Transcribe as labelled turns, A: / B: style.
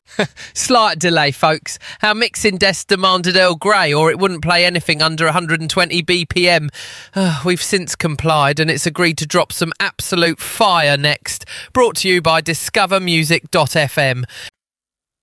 A: Slight delay, folks. Our mixing desk demanded Earl Grey, or it wouldn't play anything under 120 BPM. We've since complied, and it's agreed to drop some absolute fire next. Brought to you by discovermusic.fm.